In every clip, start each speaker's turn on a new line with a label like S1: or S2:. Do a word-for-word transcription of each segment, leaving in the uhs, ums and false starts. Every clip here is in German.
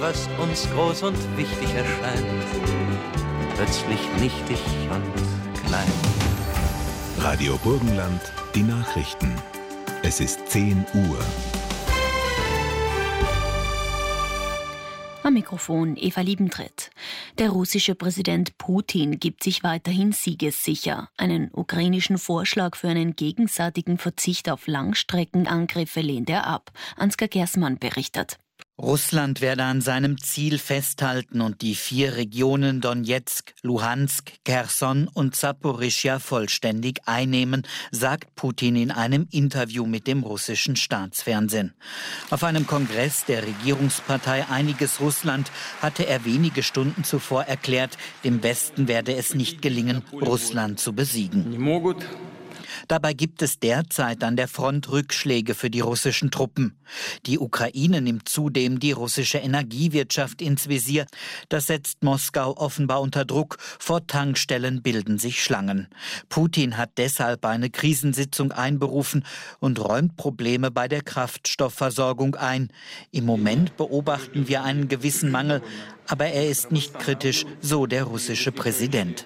S1: Was uns groß und wichtig erscheint, plötzlich nichtig und klein.
S2: Radio Burgenland, die Nachrichten. Es ist zehn Uhr.
S3: Am Mikrofon Eva Liebentritt. Der russische Präsident Putin gibt sich weiterhin siegessicher. Einen ukrainischen Vorschlag für einen gegenseitigen Verzicht auf Langstreckenangriffe lehnt er ab. Ansgar Gersmann berichtet.
S4: Russland werde an seinem Ziel festhalten und die vier Regionen Donetsk, Luhansk, Cherson und Saporischschja vollständig einnehmen, sagt Putin in einem Interview mit dem russischen Staatsfernsehen. Auf einem Kongress der Regierungspartei Einiges Russland hatte er wenige Stunden zuvor erklärt, dem Westen werde es nicht gelingen, Russland zu besiegen. Dabei gibt es derzeit an der Front Rückschläge für die russischen Truppen. Die Ukraine nimmt zudem die russische Energiewirtschaft ins Visier. Das setzt Moskau offenbar unter Druck. Vor Tankstellen bilden sich Schlangen. Putin hat deshalb eine Krisensitzung einberufen und räumt Probleme bei der Kraftstoffversorgung ein. Im Moment beobachten wir einen gewissen Mangel, aber er ist nicht kritisch, so der russische Präsident.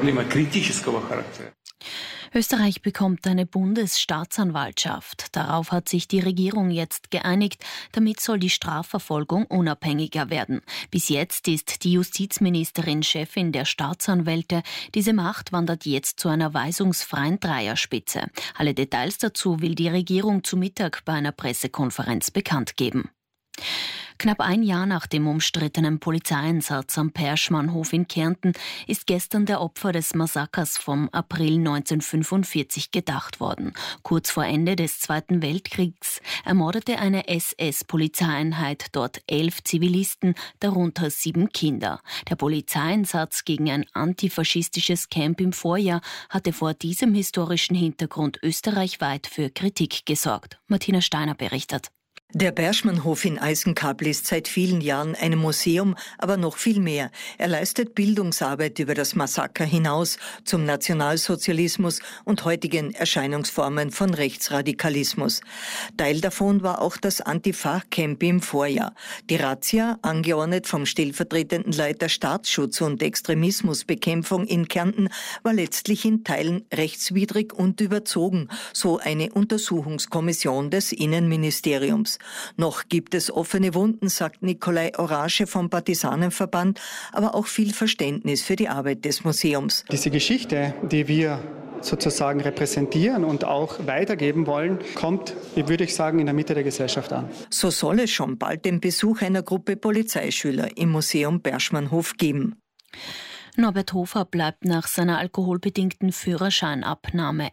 S3: Österreich bekommt eine Bundesstaatsanwaltschaft. Darauf hat sich die Regierung jetzt geeinigt. Damit soll die Strafverfolgung unabhängiger werden. Bis jetzt ist die Justizministerin Chefin der Staatsanwälte. Diese Macht wandert jetzt zu einer weisungsfreien Dreierspitze. Alle Details dazu will die Regierung zu Mittag bei einer Pressekonferenz bekannt geben. Knapp ein Jahr nach dem umstrittenen Polizeieinsatz am Perschmannhof in Kärnten ist gestern der Opfer des Massakers vom April neunzehnhundertfünfundvierzig gedacht worden. Kurz vor Ende des Zweiten Weltkriegs ermordete eine S S-Polizeieinheit dort elf Zivilisten, darunter sieben Kinder. Der Polizeieinsatz gegen ein antifaschistisches Camp im Vorjahr hatte vor diesem historischen Hintergrund österreichweit für Kritik gesorgt. Martina Steiner berichtet.
S5: Der Perschmannhof in Eisenkabel ist seit vielen Jahren ein Museum, aber noch viel mehr. Er leistet Bildungsarbeit über das Massaker hinaus zum Nationalsozialismus und heutigen Erscheinungsformen von Rechtsradikalismus. Teil davon war auch das Antifa-Camp im Vorjahr. Die Razzia, angeordnet vom stellvertretenden Leiter Staatsschutz und Extremismusbekämpfung in Kärnten, war letztlich in Teilen rechtswidrig und überzogen, so eine Untersuchungskommission des Innenministeriums. Noch gibt es offene Wunden, sagt Nikolai Orage vom Partisanenverband, aber auch viel Verständnis für die Arbeit des Museums.
S6: Diese Geschichte, die wir sozusagen repräsentieren und auch weitergeben wollen, kommt, wie würde ich sagen, in der Mitte der Gesellschaft an.
S5: So soll es schon bald den Besuch einer Gruppe Polizeischüler im Museum Perschmannhof geben.
S3: Norbert Hofer bleibt nach seiner alkoholbedingten Führerscheinabnahme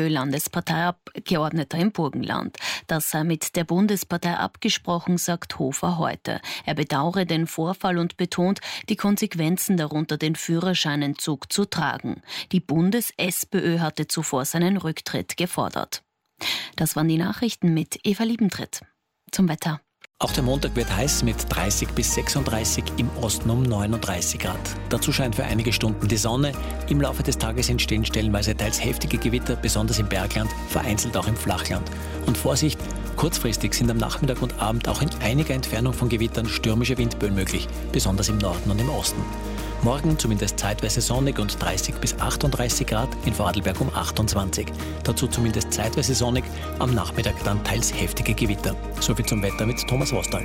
S3: FPÖ-Landesparteiabgeordneter im Burgenland. Das sei mit der Bundespartei abgesprochen, sagt Hofer heute. Er bedauere den Vorfall und betont, die Konsequenzen darunter den Führerscheinentzug zu tragen. Die Bundes-SPÖ hatte zuvor seinen Rücktritt gefordert. Das waren die Nachrichten mit Eva Liebentritt. Zum Wetter.
S7: Auch der Montag wird heiß mit dreißig bis sechsunddreißig, im Osten um neununddreißig Grad. Dazu scheint für einige Stunden die Sonne. Im Laufe des Tages entstehen stellenweise teils heftige Gewitter, besonders im Bergland, vereinzelt auch im Flachland. Und Vorsicht, kurzfristig sind am Nachmittag und Abend auch in einiger Entfernung von Gewittern stürmische Windböen möglich, besonders im Norden und im Osten. Morgen zumindest zeitweise sonnig und dreißig bis achtunddreißig Grad, in Vorarlberg um achtundzwanzig. Dazu zumindest zeitweise sonnig, am Nachmittag dann teils heftige Gewitter. Soviel zum Wetter mit Thomas Wostal.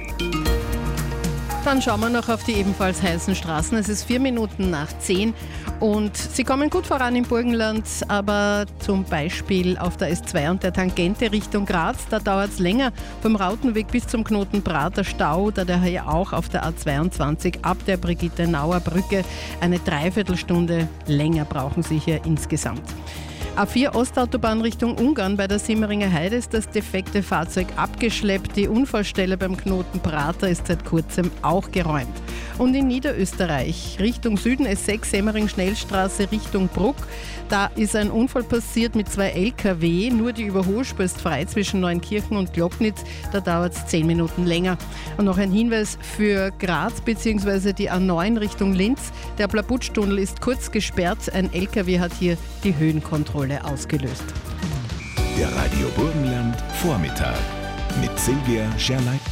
S8: Dann schauen wir noch auf die ebenfalls heißen Straßen. Es ist vier Minuten nach zehn und sie kommen gut voran im Burgenland, aber zum Beispiel auf der S zwei und der Tangente Richtung Graz, da dauert es länger. Vom Rautenweg bis zum Knoten Prater Stau, da daher auch auf der A zweiundzwanzig ab der Brigitte-Nauer Brücke eine Dreiviertelstunde länger brauchen Sie hier insgesamt. A vier Ostautobahn Richtung Ungarn bei der Simmeringer Heide ist das defekte Fahrzeug abgeschleppt. Die Unfallstelle beim Knoten Prater ist seit kurzem auch geräumt. Und in Niederösterreich Richtung Süden S sechs Semmering-Schnellstraße Richtung Bruck. Da ist ein Unfall passiert mit zwei L K W. Nur die Überholspur ist frei zwischen Neunkirchen und Glocknitz. Da dauert es zehn Minuten länger. Und noch ein Hinweis für Graz bzw. die A neun Richtung Linz. Der Plabutsch-Tunnel ist kurz gesperrt. Ein L K W hat hier die Höhenkontrolle ausgelöst.
S2: Der Radio Burgenland Vormittag mit Silvia Scherleitner.